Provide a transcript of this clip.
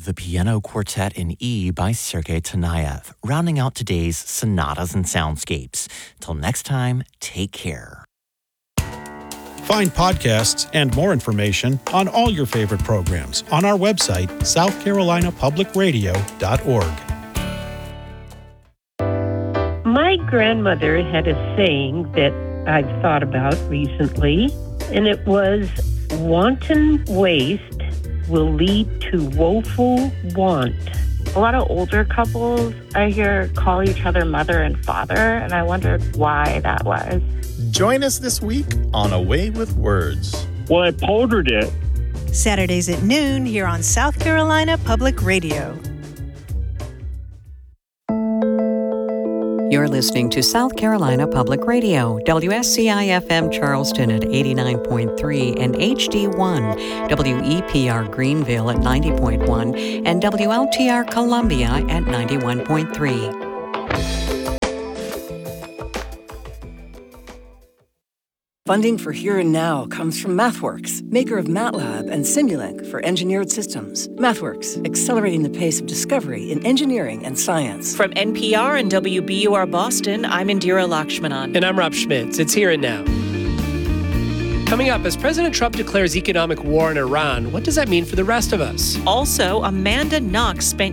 the Piano Quartet in E by Sergei Tanayev, rounding out today's Sonatas and Soundscapes. Till next time, take care. Find podcasts and more information on all your favorite programs on our website, southcarolinapublicradio.org. My grandmother had a saying that I've thought about recently, and it was, wanton waste will lead to woeful want. A lot of older couples I hear call each other mother and father, and I wondered why that was. Join us this week on A Way with Words. Well, I powdered it. Saturdays at noon here on South Carolina Public Radio. You're listening to South Carolina Public Radio, WSCI-FM Charleston at 89.3 and HD1, WEPR Greenville at 90.1, and WLTR Columbia at 91.3. Funding for Here and Now comes from MathWorks, maker of MATLAB and Simulink for engineered systems. MathWorks, accelerating the pace of discovery in engineering and science. From NPR and WBUR Boston, I'm Indira Lakshmanan. And I'm Rob Schmitz. It's Here and Now. Coming up, as President Trump declares economic war on Iran, what does that mean for the rest of us? Also, Amanda Knox spent